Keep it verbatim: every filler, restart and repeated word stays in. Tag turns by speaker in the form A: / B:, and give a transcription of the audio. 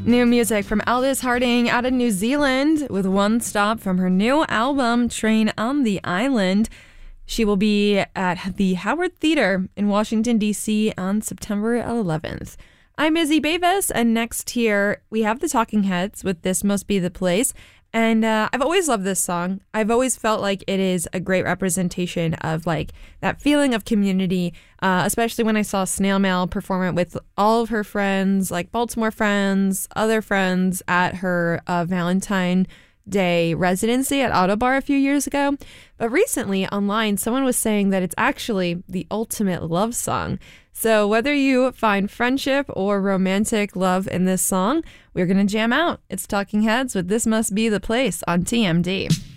A: New music from Aldous Harding out of New Zealand with one stop from her new album, Train on the Island. She will be at the Howard Theater in Washington, D C on September eleventh. I'm Izzy Bavis, and next here we have the Talking Heads with This Must Be the Place. And uh, I've always loved this song. I've always felt like it is a great representation of like that feeling of community, uh, especially when I saw Snail Mail perform it with all of her friends, like Baltimore friends, other friends at her uh, Valentine Day residency at Autobar a few years ago. But recently online, someone was saying that it's actually the ultimate love song. So whether you find friendship or romantic love in this song, we're going to jam out. It's Talking Heads with This Must Be the Place on T M D.